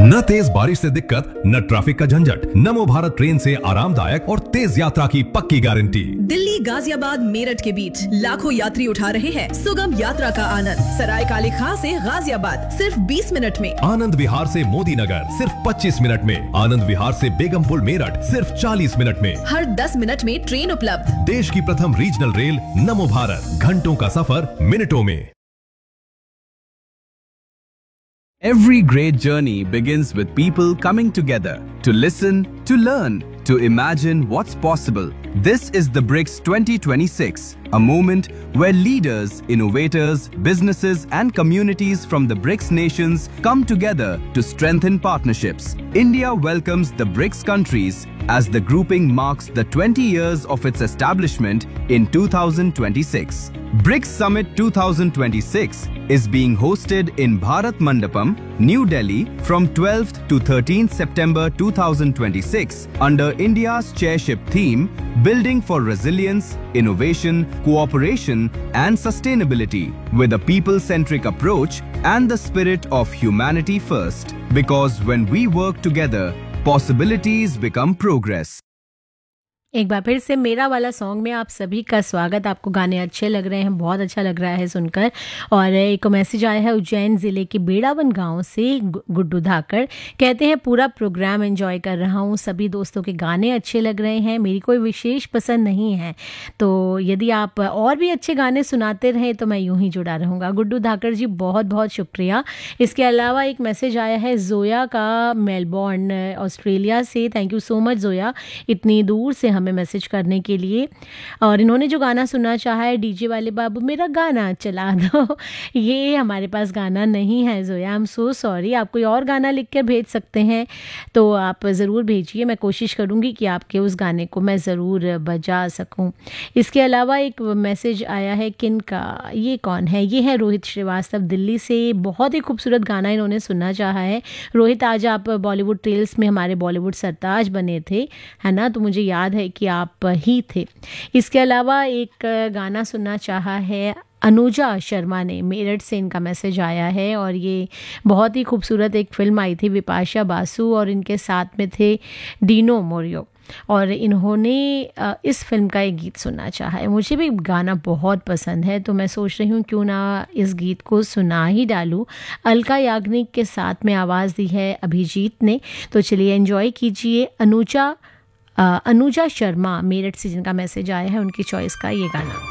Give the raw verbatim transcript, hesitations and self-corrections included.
न तेज बारिश से दिक्कत, न ट्रैफिक का झंझट। नमो भारत ट्रेन से आरामदायक और तेज यात्रा की पक्की गारंटी। दिल्ली गाजियाबाद मेरठ के बीच लाखों यात्री उठा रहे हैं सुगम यात्रा का आनंद। सराय काले खां से गाजियाबाद सिर्फ बीस मिनट में। आनंद विहार से मोदी नगर सिर्फ पच्चीस मिनट में। आनंद विहार से बेगमपुर मेरठ सिर्फ चालीस मिनट में। हर दस मिनट में ट्रेन उपलब्ध। देश की प्रथम रीजनल रेल नमो भारत, घंटों का सफर मिनटों में। Every great journey begins with people coming together to listen, to learn, to imagine what's possible. This is the BRICS twenty twenty-six, a moment where leaders, innovators, businesses and communities from the BRICS nations come together to strengthen partnerships. India welcomes the BRICS countries as the grouping marks the twenty years of its establishment in two thousand twenty-six. BRICS Summit twenty twenty-six is being hosted in Bharat Mandapam, New Delhi from twelfth to thirteenth September two thousand twenty-six under India's chairship theme Building for Resilience, Innovation, Cooperation and Sustainability with a people-centric approach and the spirit of humanity first. Because when we work together, possibilities become progress. एक बार फिर से मेरा वाला song में आप सभी का स्वागत। आपको गाने अच्छे लग रहे हैं, बहुत अच्छा लग रहा है सुनकर। और एक मैसेज आया है उज्जैन ज़िले के बेड़ावन गांव से, गुड्डू धाकड़ कहते हैं पूरा प्रोग्राम एंजॉय कर रहा हूं, सभी दोस्तों के गाने अच्छे लग रहे हैं, मेरी कोई विशेष पसंद नहीं है, तो यदि आप और भी अच्छे गाने सुनाते रहें तो मैं यूं ही जुड़ा रहूँगा। गुड्डू धाकड़ जी बहुत बहुत शुक्रिया। इसके अलावा एक मैसेज आया है जोया का, मेलबॉर्न ऑस्ट्रेलिया से। Thank you so much Zoya, इतनी दूर से हमें मैसेज करने के लिए। और इन्होंने जो गाना सुनना चाहा है, डीजे वाले बाबू मेरा गाना चला दो, ये हमारे पास गाना नहीं है Zoya, I am so sorry. आप कोई और गाना लिख कर भेज सकते हैं तो आप ज़रूर भेजिए, मैं कोशिश करूँगी कि आपके उस गाने को मैं ज़रूर बजा सकूँ। इसके अलावा एक मैसेज आया है, किन का, ये कौन है, ये है रोहित श्रीवास्तव दिल्ली से। बहुत ही खूबसूरत गाना इन्होंने सुनना चाहा है। रोहित, आज आप बॉलीवुड ट्रेल्स में हमारे बॉलीवुड सरताज बने थे, है ना, तो मुझे याद है कि आप ही थे। इसके अलावा एक गाना सुनना चाहा है अनुजा शर्मा ने, मेरठ से इनका मैसेज आया है। और ये बहुत ही खूबसूरत एक फिल्म आई थी विपाशा बासु और इनके साथ में थे डीनो मोरियो, और इन्होंने इस फिल्म का एक गीत सुनना चाहा है। मुझे भी गाना बहुत पसंद है तो मैं सोच रही हूँ क्यों ना इस गीत को सुना ही डालूँ। अलका याग्निक के साथ में आवाज़ दी है अभिजीत ने, तो चलिए एंजॉय कीजिए। अनुजा अनुजा शर्मा मेरठ से जिनका मैसेज आया है, उनकी चॉइस का ये गाना।